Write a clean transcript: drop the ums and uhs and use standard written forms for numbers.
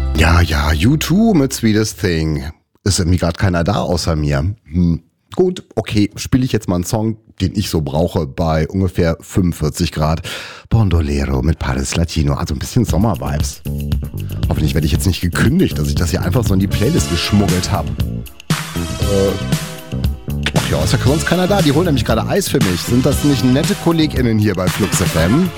Ja, U2 mit Sweetest Thing. Ist irgendwie gerade keiner da außer mir. Gut, okay, spiele ich jetzt mal einen Song, den ich so brauche, bei ungefähr 45 Grad. Bandolero mit Paris Latino, also ein bisschen Sommer-Vibes. Hoffentlich werde ich jetzt nicht gekündigt, dass ich das hier einfach so in die Playlist geschmuggelt habe. Ach ja, ist ja sonst keiner da. Die holen nämlich gerade Eis für mich. Sind das nicht nette KollegInnen hier bei Flux FM?